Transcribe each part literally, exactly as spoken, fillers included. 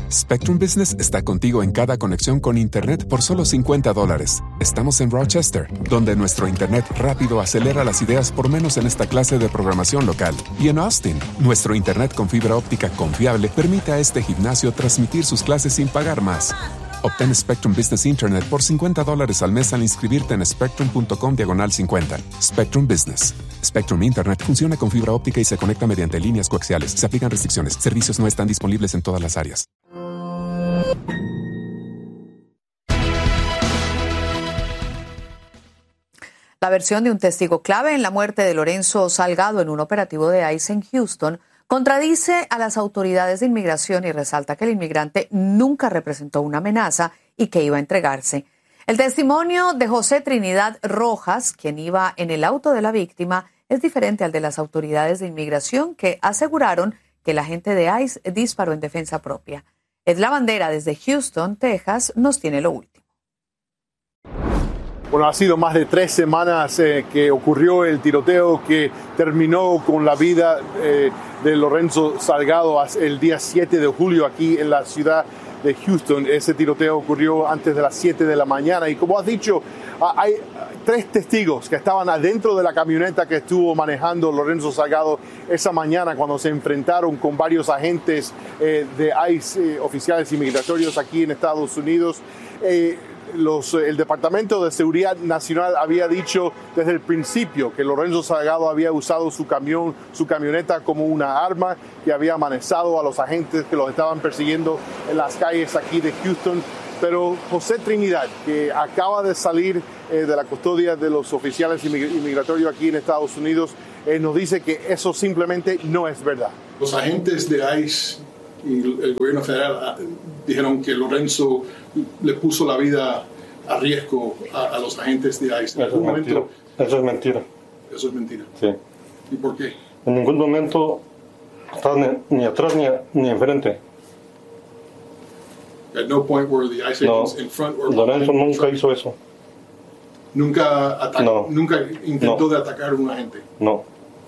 Spectrum Business está contigo en cada conexión con Internet por solo cincuenta dólares. Estamos en Rochester, donde nuestro Internet rápido acelera las ideas por menos en esta clase de programación local. Y en Austin, nuestro Internet con fibra óptica confiable permite a este gimnasio transmitir sus clases sin pagar más. Obtén Spectrum Business Internet por cincuenta dólares al mes al inscribirte en spectrum.com diagonal cincuenta. Spectrum Business. Spectrum Internet funciona con fibra óptica y se conecta mediante líneas coaxiales. Se aplican restricciones. Servicios no están disponibles en todas las áreas. La versión de un testigo clave en la muerte de Lorenzo Salgado en un operativo de ICE en Houston contradice a las autoridades de inmigración y resalta que el inmigrante nunca representó una amenaza y que iba a entregarse. El testimonio de José Trinidad Rojas, quien iba en el auto de la víctima, es diferente al de las autoridades de inmigración que aseguraron que el agente de ICE disparó en defensa propia. Edla Bandera desde Houston, Texas, nos tiene lo último. Bueno, ha sido más de tres semanas eh, que ocurrió el tiroteo que terminó con la vida eh, de Lorenzo Salgado el día siete de julio aquí en la ciudad de Houston. Ese tiroteo ocurrió antes de las siete de la mañana y como has dicho, hay tres testigos que estaban adentro de la camioneta que estuvo manejando Lorenzo Salgado esa mañana cuando se enfrentaron con varios agentes eh, de ICE, eh, oficiales inmigratorios aquí en Estados Unidos. Eh, Los, el Departamento de Seguridad Nacional había dicho desde el principio que Lorenzo Salgado había usado su camión, su camioneta como una arma, que había amenazado a los agentes que los estaban persiguiendo en las calles aquí de Houston. Pero José Trinidad, que acaba de salir eh, de la custodia de los oficiales inmigratorios aquí en Estados Unidos, eh, nos dice que eso simplemente no es verdad. Los agentes de ICE y el gobierno federal dijeron que Lorenzo le puso la vida a riesgo a, a los agentes de ICE. ¿En algún momento? Eso es mentira. Eso es mentira. Sí. ¿Y por qué? En ningún momento estaba ni, ni atrás ni, ni enfrente. At no point were the ICE agents no, in front or Lorenzo nunca hizo eso. Nunca, ataca, no. nunca intentó no. de atacar a un agente. No.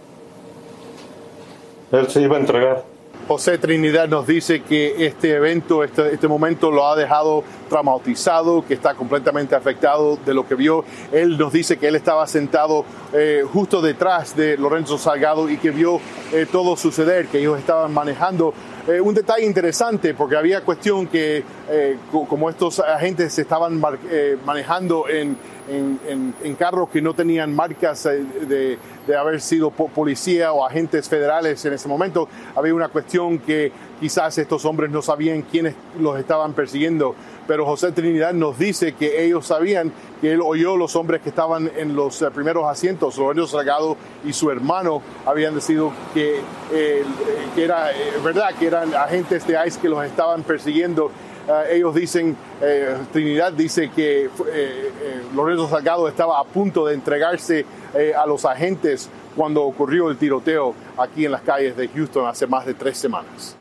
Él se iba a entregar. José Trinidad nos dice que este evento, este, este momento lo ha dejado traumatizado, que está completamente afectado de lo que vio. Él nos dice que él estaba sentado eh, justo detrás de Lorenzo Salgado y que vio eh, todo suceder, que ellos estaban manejando. Eh, un detalle interesante, porque había cuestión que eh, como estos agentes se estaban mar, eh, manejando en, en, en, en carros que no tenían marcas eh, de, de haber sido policía o agentes federales en ese momento, había una cuestión que quizás estos hombres no sabían quiénes los estaban persiguiendo, pero José Trinidad nos dice que ellos sabían, que él oyó los hombres que estaban en los uh, primeros asientos, Lorenzo Salgado y su hermano, habían decidido que, eh, que era eh, verdad, que eran agentes de ICE que los estaban persiguiendo. Uh, ellos dicen, eh, Trinidad dice que eh, eh, Lorenzo Salgado estaba a punto de entregarse eh, a los agentes cuando ocurrió el tiroteo aquí en las calles de Houston hace más de tres semanas.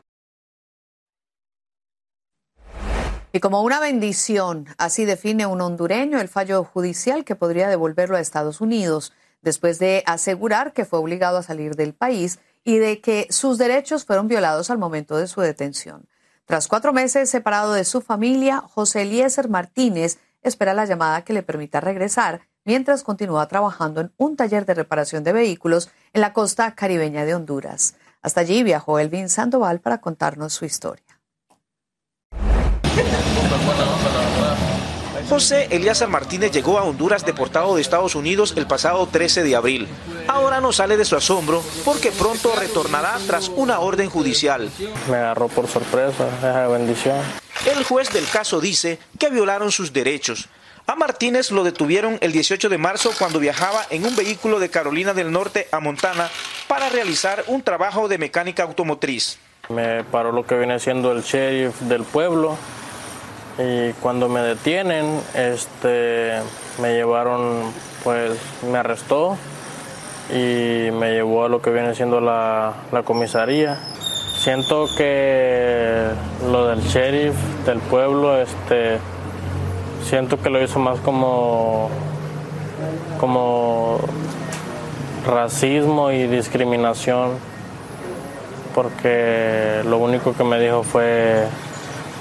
Y como una bendición, así define un hondureño el fallo judicial que podría devolverlo a Estados Unidos, después de asegurar que fue obligado a salir del país y de que sus derechos fueron violados al momento de su detención. Tras cuatro meses separado de su familia, José Eliezer Martínez espera la llamada que le permita regresar mientras continúa trabajando en un taller de reparación de vehículos en la costa caribeña de Honduras. Hasta allí viajó Elvin Sandoval para contarnos su historia. José Eliezer Martínez llegó a Honduras deportado de Estados Unidos el pasado trece de abril. Ahora no sale de su asombro porque pronto retornará tras una orden judicial. Me agarró por sorpresa, esa bendición. El juez del caso dice que violaron sus derechos. A Martínez lo detuvieron el dieciocho de marzo cuando viajaba en un vehículo de Carolina del Norte a Montana para realizar un trabajo de mecánica automotriz. Me paró lo que viene siendo el sheriff del pueblo. Y cuando me detienen, este, me llevaron, pues me arrestó y me llevó a lo que viene siendo la, la comisaría. Siento que lo del sheriff del pueblo, este, siento que lo hizo más como, como racismo y discriminación, porque lo único que me dijo fue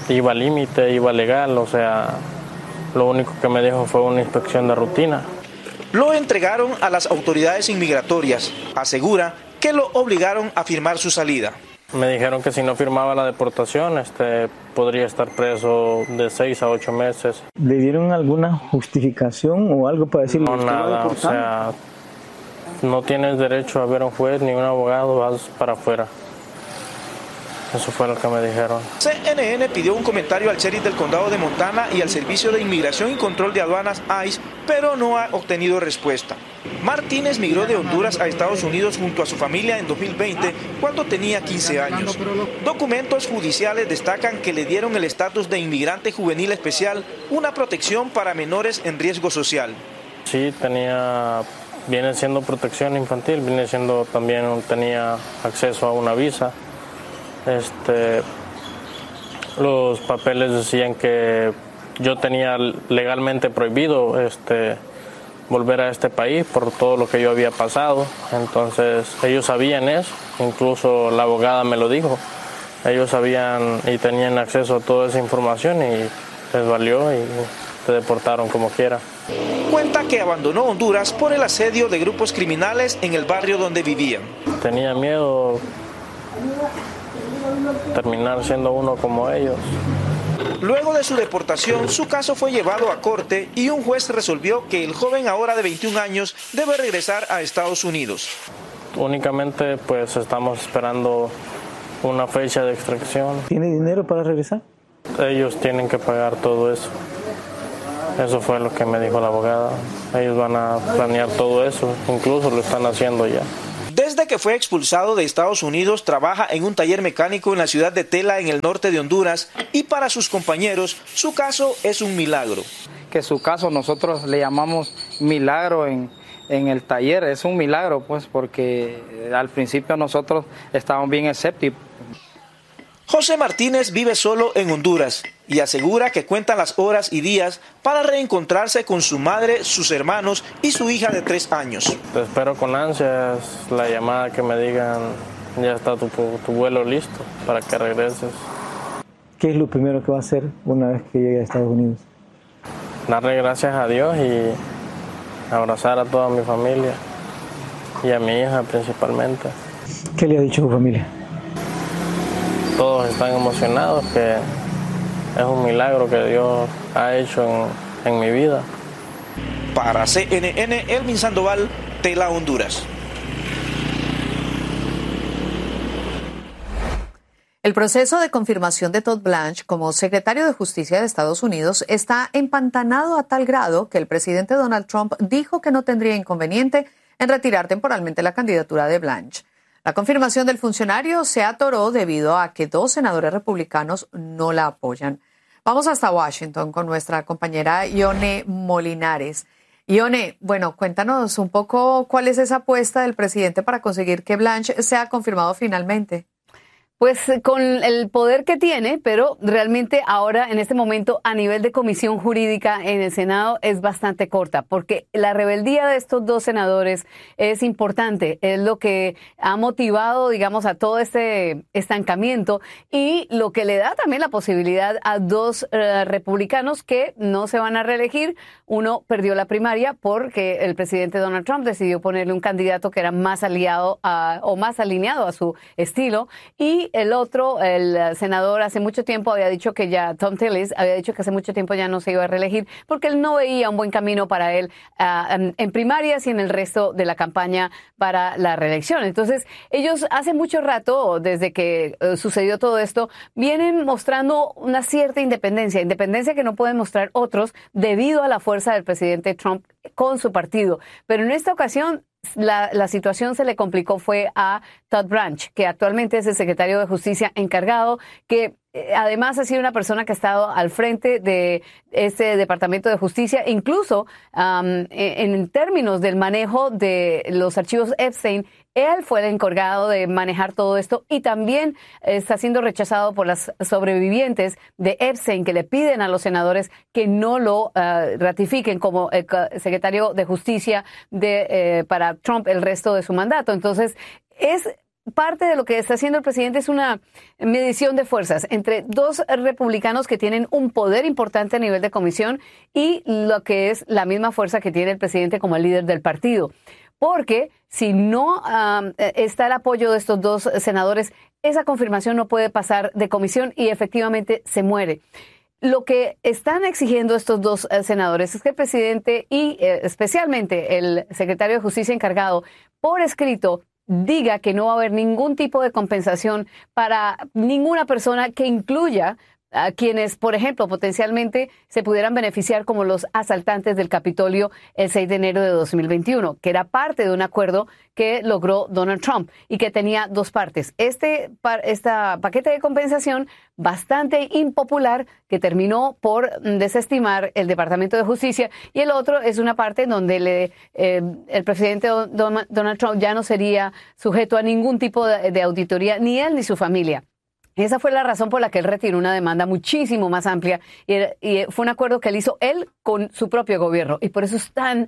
iba al límite, iba legal, o sea, lo único que me dijo fue una inspección de rutina. Lo entregaron a las autoridades inmigratorias. Asegura que lo obligaron a firmar su salida. Me dijeron que si no firmaba la deportación, este, podría estar preso de seis a ocho meses. ¿Le dieron alguna justificación o algo para decirle? No, nada, o sea, no tienes derecho a ver a un juez ni un abogado, vas para afuera. Eso fue lo que me dijeron. C N N pidió un comentario al sheriff del condado de Montana y al Servicio de Inmigración y Control de Aduanas I C E, pero no ha obtenido respuesta. Martínez migró de Honduras a Estados Unidos junto a su familia en dos mil veinte, cuando tenía quince años. Documentos judiciales destacan que le dieron el estatus de inmigrante juvenil especial, una protección para menores en riesgo social. Sí, tenía, viene siendo protección infantil, viene siendo también, tenía acceso a una visa. Este, los papeles decían que yo tenía legalmente prohibido este, volver a este país por todo lo que yo había pasado. Entonces ellos sabían eso, incluso la abogada me lo dijo. Ellos sabían y tenían acceso a toda esa información y les valió y te deportaron como quiera. Cuenta que abandonó Honduras por el asedio de grupos criminales en el barrio donde vivían. Tenía miedo terminar siendo uno como ellos. Luego de su deportación, su caso fue llevado a corte y un juez resolvió que el joven, ahora de veintiún años, debe regresar a Estados Unidos. Únicamente pues estamos esperando una fecha de extracción. ¿Tiene dinero para regresar? Ellos tienen que pagar todo eso. Eso fue lo que me dijo la abogada. Ellos van a planear todo eso, incluso lo están haciendo ya. Desde que fue expulsado de Estados Unidos, trabaja en un taller mecánico en la ciudad de Tela, en el norte de Honduras, y para sus compañeros, su caso es un milagro. Que su caso nosotros le llamamos milagro en, en el taller, es un milagro, pues, porque al principio nosotros estábamos bien escépticos. José Martínez vive solo en Honduras y asegura que cuenta las horas y días para reencontrarse con su madre, sus hermanos y su hija de tres años. Te espero con ansias la llamada que me digan, ya está tu, tu vuelo listo para que regreses. ¿Qué es lo primero que va a hacer una vez que llegue a Estados Unidos? Darle gracias a Dios y abrazar a toda mi familia y a mi hija principalmente. ¿Qué le ha dicho su familia? Todos están emocionados, que es un milagro que Dios ha hecho en, en mi vida. Para C N N, Elvin Sandoval, Tela, Honduras. El proceso de confirmación de Todd Blanche como secretario de Justicia de Estados Unidos está empantanado a tal grado que el presidente Donald Trump dijo que no tendría inconveniente en retirar temporalmente la candidatura de Blanche. La confirmación del funcionario se atoró debido a que dos senadores republicanos no la apoyan. Vamos hasta Washington con nuestra compañera Ione Molinares. Ione, bueno, cuéntanos un poco cuál es esa apuesta del presidente para conseguir que Blanche sea confirmado finalmente. Pues con el poder que tiene, pero realmente ahora en este momento a nivel de comisión jurídica en el Senado es bastante corta, porque la rebeldía de estos dos senadores es importante, es lo que ha motivado, digamos, a todo este estancamiento y lo que le da también la posibilidad a dos uh, republicanos que no se van a reelegir. Uno perdió la primaria porque el presidente Donald Trump decidió ponerle un candidato que era más aliado a, o más alineado a su estilo, y el otro, el senador, hace mucho tiempo había dicho que ya, Thom Tillis, había dicho que hace mucho tiempo ya no se iba a reelegir porque él no veía un buen camino para él uh, en, en primarias y en el resto de la campaña para la reelección. Entonces, ellos hace mucho rato, desde que uh, sucedió todo esto, vienen mostrando una cierta independencia, independencia que no pueden mostrar otros debido a la fuerza del presidente Trump con su partido. Pero en esta ocasión, La, la situación se le complicó fue a Todd Blanche, que actualmente es el secretario de Justicia encargado, que eh, además ha sido una persona que ha estado al frente de este Departamento de Justicia, incluso um, en, en términos del manejo de los archivos Epstein. Él fue el encargado de manejar todo esto y también está siendo rechazado por las sobrevivientes de Epstein, que le piden a los senadores que no lo uh, ratifiquen como el secretario de Justicia de, eh, para Trump el resto de su mandato. Entonces, es parte de lo que está haciendo el presidente es una medición de fuerzas entre dos republicanos que tienen un poder importante a nivel de comisión y lo que es la misma fuerza que tiene el presidente como el líder del partido. Porque si no um, está el apoyo de estos dos senadores, esa confirmación no puede pasar de comisión y efectivamente se muere. Lo que están exigiendo estos dos uh, senadores es que el presidente y eh, especialmente el secretario de Justicia encargado por escrito diga que no va a haber ningún tipo de compensación para ninguna persona que incluya a quienes, por ejemplo, potencialmente se pudieran beneficiar como los asaltantes del Capitolio el seis de enero de dos mil veintiuno, que era parte de un acuerdo que logró Donald Trump y que tenía dos partes. Este esta paquete de compensación bastante impopular que terminó por desestimar el Departamento de Justicia, y el otro es una parte donde le, eh, el presidente Donald Trump ya no sería sujeto a ningún tipo de, de auditoría, ni él ni su familia. Esa fue la razón por la que él retiró una demanda muchísimo más amplia y, y fue un acuerdo que él hizo él con su propio gobierno y por eso es tan,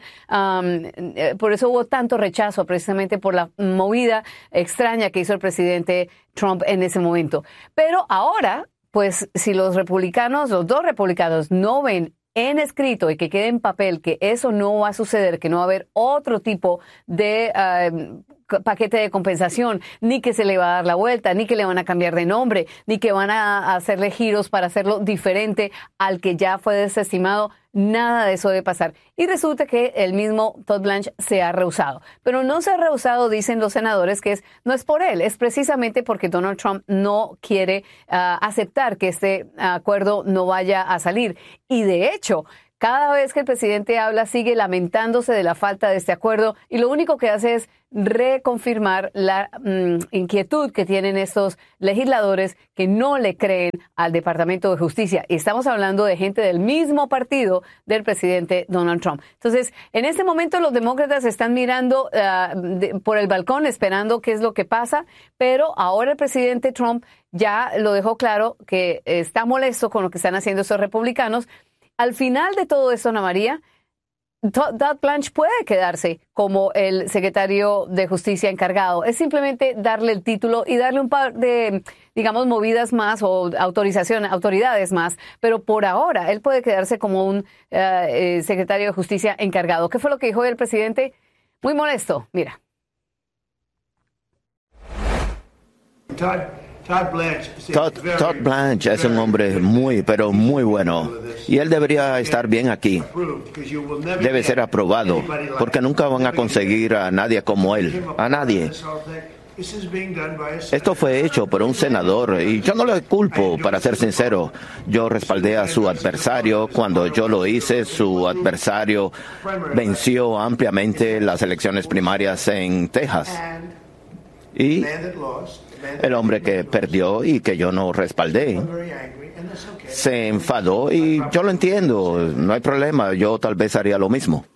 um, por eso hubo tanto rechazo precisamente por la movida extraña que hizo el presidente Trump en ese momento. Pero ahora, pues si los republicanos, los dos republicanos no ven en escrito y que quede en papel que eso no va a suceder, que no va a haber otro tipo de uh, paquete de compensación, ni que se le va a dar la vuelta, ni que le van a cambiar de nombre, ni que van a hacerle giros para hacerlo diferente al que ya fue desestimado. Nada de eso debe pasar. Y resulta que el mismo Todd Blanche se ha rehusado. Pero no se ha rehusado, dicen los senadores, que es no es por él, es precisamente porque Donald Trump no quiere uh, aceptar que este acuerdo no vaya a salir. Y de hecho, cada vez que el presidente habla, sigue lamentándose de la falta de este acuerdo y lo único que hace es reconfirmar la mm, inquietud que tienen estos legisladores que no le creen al Departamento de Justicia. Y estamos hablando de gente del mismo partido del presidente Donald Trump. Entonces, en este momento los demócratas están mirando uh, de, por el balcón, esperando qué es lo que pasa, pero ahora el presidente Trump ya lo dejó claro que está molesto con lo que están haciendo estos republicanos. Al final de todo esto, Ana María, Todd Blanche puede quedarse como el secretario de Justicia encargado. Es simplemente darle el título y darle un par de, digamos, movidas más o autorización, autoridades más. Pero por ahora, él puede quedarse como un uh, eh, secretario de Justicia encargado. ¿Qué fue lo que dijo el presidente? Muy molesto. Mira. Todd. Todd, Todd Blanche es un hombre muy, pero muy bueno. Y él debería estar bien aquí. Debe ser aprobado, porque nunca van a conseguir a nadie como él. A nadie. Esto fue hecho por un senador y yo no le culpo, para ser sincero. Yo respaldé a su adversario. Cuando yo lo hice, su adversario venció ampliamente las elecciones primarias en Texas. Y el hombre que perdió y que yo no respaldé se enfadó y yo lo entiendo, no hay problema, yo tal vez haría lo mismo.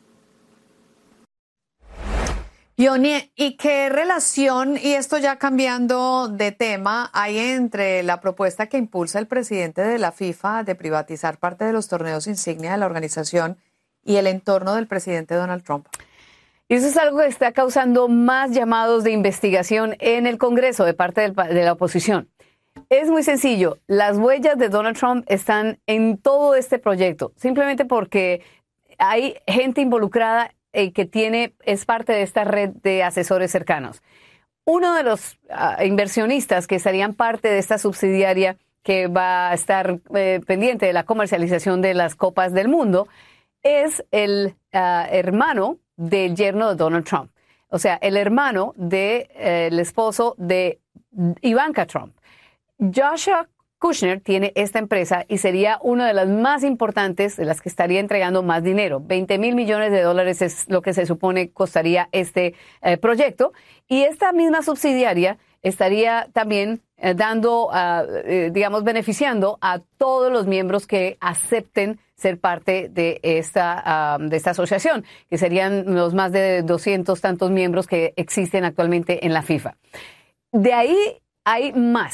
Yoni, ¿y qué relación, y esto ya cambiando de tema, hay entre la propuesta que impulsa el presidente de la FIFA de privatizar parte de los torneos insignia de la organización y el entorno del presidente Donald Trump? Y eso es algo que está causando más llamados de investigación en el Congreso de parte del, de la oposición. Es muy sencillo. Las huellas de Donald Trump están en todo este proyecto, simplemente porque hay gente involucrada eh, que tiene, es parte de esta red de asesores cercanos. Uno de los uh, inversionistas que serían parte de esta subsidiaria que va a estar eh, pendiente de la comercialización de las copas del mundo es el uh, hermano del yerno de Donald Trump. O sea, el hermano del de, eh, esposo de Ivanka Trump. Joshua Kushner tiene esta empresa y sería una de las más importantes, de las que estaría entregando más dinero. veinte mil millones de dólares es lo que se supone costaría este eh, proyecto. Y esta misma subsidiaria estaría también eh, dando, uh, eh, digamos, beneficiando a todos los miembros que acepten ser parte de esta, uh, de esta asociación, que serían los más de doscientos tantos miembros que existen actualmente en la FIFA. De ahí hay más.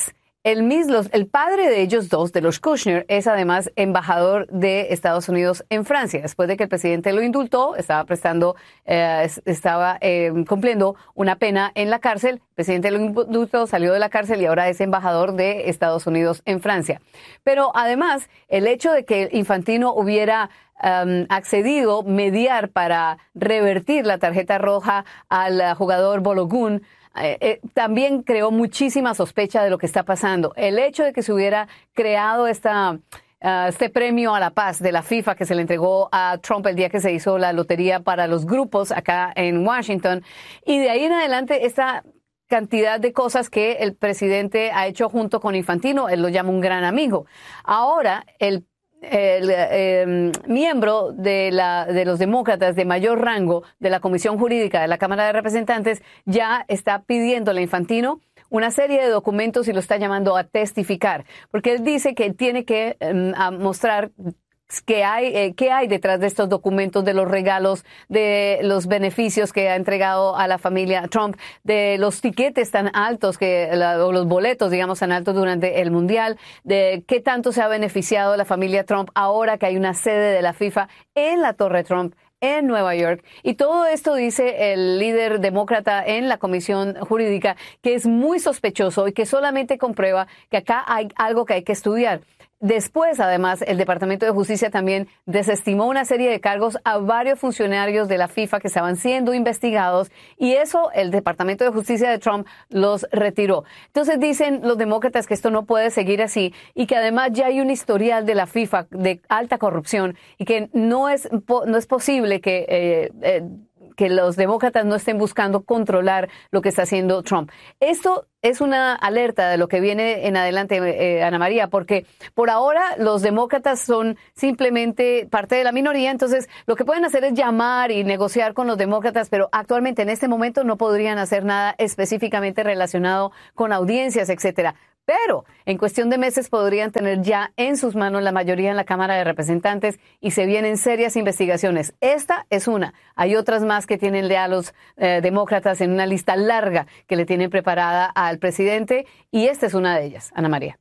El, mismo, el padre de ellos dos, de los Kushner, es además embajador de Estados Unidos en Francia. Después de que el presidente lo indultó, estaba prestando, eh, estaba eh, cumpliendo una pena en la cárcel. El presidente lo indultó, salió de la cárcel y ahora es embajador de Estados Unidos en Francia. Pero además, el hecho de que Infantino hubiera Um, accedido mediar para revertir la tarjeta roja al uh, jugador Balogun, eh, eh, también creó muchísima sospecha de lo que está pasando. El hecho de que se hubiera creado esta, uh, este premio a la paz de la FIFA que se le entregó a Trump el día que se hizo la lotería para los grupos acá en Washington, y de ahí en adelante esta cantidad de cosas que el presidente ha hecho junto con Infantino, él lo llama un gran amigo. Ahora, el el eh, miembro de, la, de los demócratas de mayor rango de la Comisión Jurídica de la Cámara de Representantes ya está pidiéndole a Infantino una serie de documentos y lo está llamando a testificar, porque él dice que tiene que eh, mostrar qué hay, eh, qué hay detrás de estos documentos, de los regalos, de los beneficios que ha entregado a la familia Trump, de los tiquetes tan altos, que la, o los boletos, digamos, tan altos durante el Mundial, de qué tanto se ha beneficiado la familia Trump ahora que hay una sede de la FIFA en la Torre Trump en Nueva York. Y todo esto dice el líder demócrata en la Comisión Jurídica, que es muy sospechoso y que solamente comprueba que acá hay algo que hay que estudiar. Después, además, el Departamento de Justicia también desestimó una serie de cargos a varios funcionarios de la FIFA que estaban siendo investigados, y eso el Departamento de Justicia de Trump los retiró. Entonces dicen los demócratas que esto no puede seguir así y que además ya hay un historial de la FIFA de alta corrupción y que no es, no es posible que... Eh, eh, que los demócratas no estén buscando controlar lo que está haciendo Trump. Esto es una alerta de lo que viene en adelante, eh, Ana María, porque por ahora los demócratas son simplemente parte de la minoría, entonces lo que pueden hacer es llamar y negociar con los demócratas, pero actualmente en este momento no podrían hacer nada específicamente relacionado con audiencias, etcétera. Pero en cuestión de meses podrían tener ya en sus manos la mayoría en la Cámara de Representantes y se vienen serias investigaciones. Esta es una. Hay otras más que tienen ya los eh, demócratas en una lista larga que le tienen preparada al presidente, y esta es una de ellas. Ana María.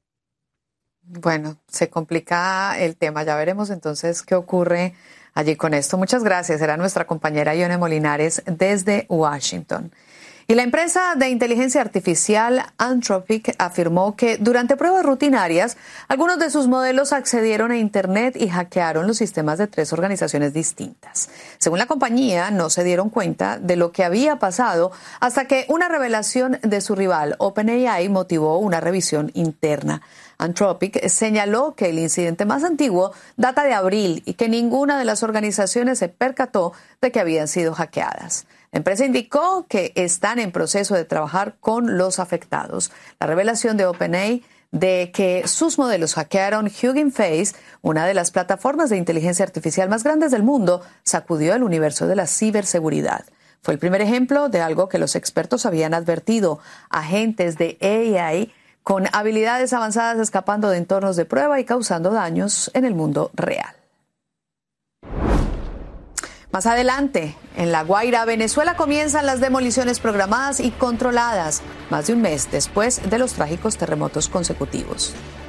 Bueno, se complica el tema. Ya veremos entonces qué ocurre allí con esto. Muchas gracias. Era nuestra compañera Ione Molinares desde Washington. Y la empresa de inteligencia artificial Anthropic afirmó que durante pruebas rutinarias, algunos de sus modelos accedieron a Internet y hackearon los sistemas de tres organizaciones distintas. Según la compañía, no se dieron cuenta de lo que había pasado hasta que una revelación de su rival OpenAI motivó una revisión interna. Anthropic señaló que el incidente más antiguo data de abril y que ninguna de las organizaciones se percató de que habían sido hackeadas. La empresa indicó que están en proceso de trabajar con los afectados. La revelación de OpenAI de que sus modelos hackearon Hugging Face, una de las plataformas de inteligencia artificial más grandes del mundo, sacudió el universo de la ciberseguridad. Fue el primer ejemplo de algo que los expertos habían advertido: agentes de A I con habilidades avanzadas escapando de entornos de prueba y causando daños en el mundo real. Más adelante, en La Guaira, Venezuela, comienzan las demoliciones programadas y controladas, más de un mes después de los trágicos terremotos consecutivos.